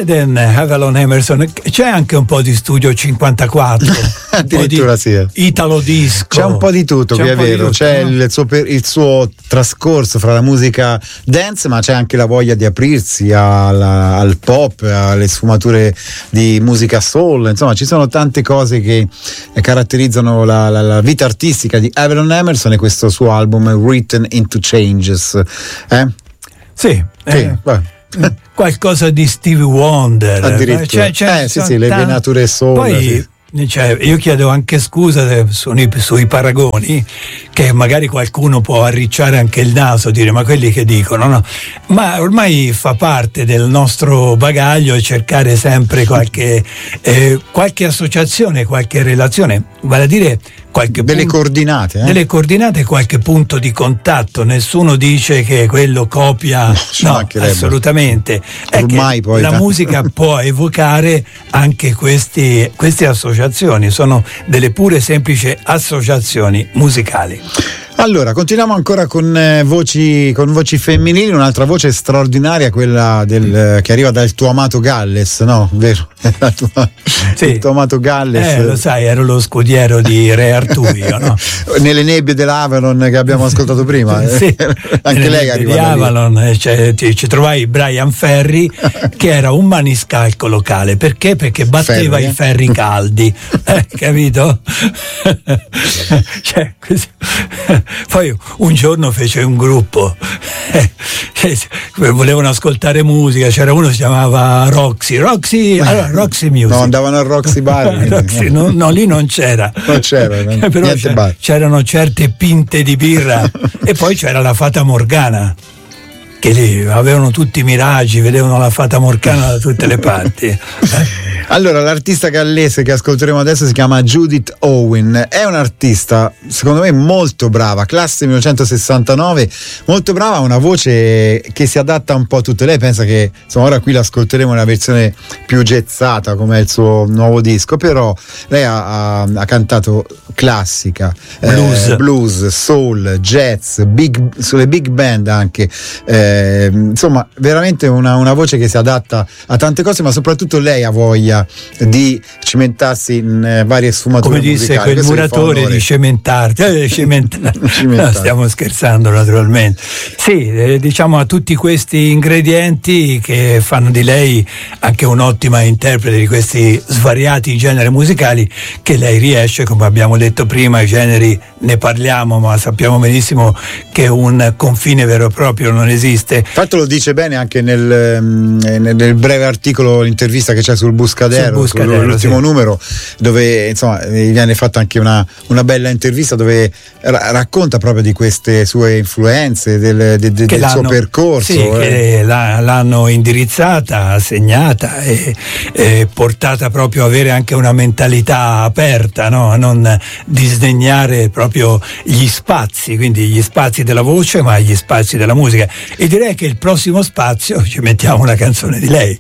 Eden Avalon Emerson, c'è anche un po' di Studio 54, addirittura sì. Italo disco. C'è un po' di tutto, qui è vero. C'è il suo trascorso fra la musica dance, ma c'è anche la voglia di aprirsi al pop, alle sfumature di musica soul. Insomma, ci sono tante cose che caratterizzano la vita artistica di Avalon Emerson e questo suo album Written into Changes. Sì. Qualcosa di Stevie Wonder, addirittura. Sì, le venature soul. Poi io chiedo anche scusa sui paragoni, che magari qualcuno può arricciare anche il naso, dire ma quelli che dicono, no? Ma ormai fa parte del nostro bagaglio cercare sempre qualche associazione, qualche relazione, vale a dire delle coordinate, qualche punto di contatto. Nessuno dice che quello copia, no, assolutamente. Ormai poi la musica può evocare anche queste associazioni, sono delle pure semplici associazioni musicali. Allora, continuiamo ancora con voci femminili, un'altra voce straordinaria, quella che arriva dal tuo amato Galles, no? Vero? Sì. Il tuo amato Galles. Lo sai, ero lo scudiero di Re Artulio, no? Nelle nebbie dell'Avalon che abbiamo ascoltato prima. Sì. Anche lei arriva di Avalon, ci trovai Brian Ferry, che era un maniscalco locale. Perché? Perché batteva i ferri caldi, capito? Poi un giorno fece un gruppo, volevano ascoltare musica, c'era uno che si chiamava Roxy Music. No, andavano al Roxy Bar. Roxy, no, lì non c'era. Però c'erano certe pinte di birra e poi c'era la Fata Morgana, che lì avevano tutti i miraggi, vedevano la Fata Morgana da tutte le parti. Allora, l'artista gallese che ascolteremo adesso si chiama Judith Owen. È un'artista, secondo me, molto brava, classe 1969, molto brava, una voce che si adatta un po' a tutte. Lei pensa che, insomma, ora qui l'ascolteremo nella versione più jazzata, come è il suo nuovo disco, però lei ha cantato classica, blues, soul, jazz, sulle big band anche. Insomma, veramente una voce che si adatta a tante cose, ma soprattutto lei ha voglia di cimentarsi in varie sfumature musicali. Come disse quel muratore, di cementarti. No, stiamo scherzando, naturalmente. Sì, diciamo, a tutti questi ingredienti che fanno di lei anche un'ottima interprete di questi svariati generi musicali, che lei riesce, come abbiamo detto prima, i generi ne parliamo, ma sappiamo benissimo che un confine vero e proprio non esiste. Infatti lo dice bene anche nel breve articolo, l'intervista che c'è sul Buscadero, l'ultimo numero, dove insomma viene fatta anche una bella intervista dove racconta proprio di queste sue influenze, del suo percorso. Sì, che l'hanno indirizzata, segnata e portata proprio a avere anche una mentalità aperta, no? A non disdegnare proprio gli spazi, quindi gli spazi della voce, ma gli spazi della musica. E direi che il prossimo spazio ci mettiamo una canzone di lei.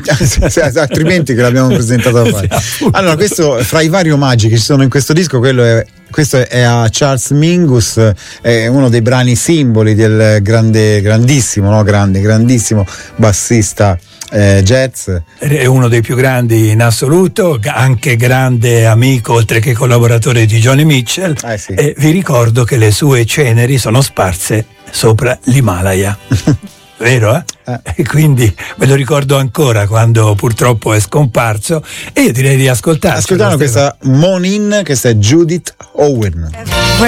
Altrimenti che l'abbiamo presentato a fare. Allora, questo, fra i vari omaggi che ci sono in questo disco, questo è a Charles Mingus, è uno dei brani simboli del grandissimo bassista jazz. È uno dei più grandi in assoluto, anche grande amico oltre che collaboratore di Joni Mitchell. Sì. E vi ricordo che le sue ceneri sono sparse sopra l'Himalaya. Vero? E quindi me lo ricordo ancora quando purtroppo è scomparso, e io direi di ascoltarlo. Ascoltiamo questa Monin, questa è Judith Owen.